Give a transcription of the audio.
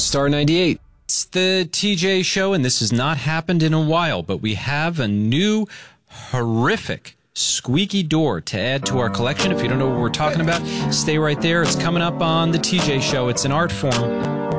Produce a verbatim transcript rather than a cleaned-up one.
Star ninety-eight. It's the T J Show, and this has not happened in a while, but we have a new horrific squeaky door to add to our collection. If you don't know what we're talking about, stay right there. It's coming up on the T J Show. It's an art form.